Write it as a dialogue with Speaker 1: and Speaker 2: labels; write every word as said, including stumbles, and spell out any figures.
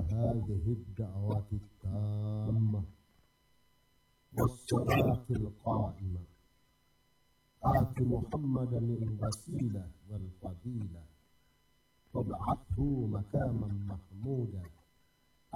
Speaker 1: هذه الدعوة التامة والصلاة القائمة آت محمدا الوسيلة والفضيلة وابعثه مكاما محمودا